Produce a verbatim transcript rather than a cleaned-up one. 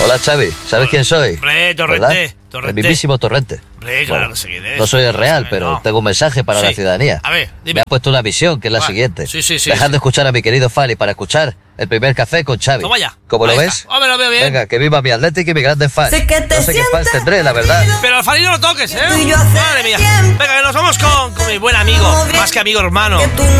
Hola, Xavi. ¿Sabes quién soy? Hombre, Torrente. ¿Verdad? Torrente. El mismísimo Torrente. Hombre, claro, no sé quién es. No soy el real, No sé, pero no. tengo un mensaje para Sí. la ciudadanía. A ver, dime. Me ha puesto una misión, que es la Vale. siguiente. Sí, sí, sí, Dejar sí. de escuchar a mi querido Fali para escuchar el primer café con Xavi. Toma ya. ¿Cómo lo Ahí ves? está. Hombre, lo veo bien. Venga, que viva mi Atlético y mi grande fan. Sé que te no sé qué fans sientes tendré, la verdad. perdido. Pero al Fali no lo toques, ¿eh? Tú y yo hace Madre mía. tiempo. Venga, que nos vamos con, con mi buen amigo. Como bien Más que amigo, hermano. que tú no